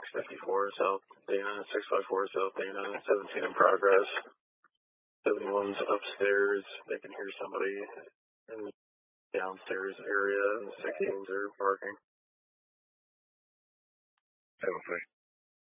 654 South Dana, 654 South Dana, 17 in progress. 71's upstairs. They can hear somebody in the downstairs area, and the 16s are barking. 7-3.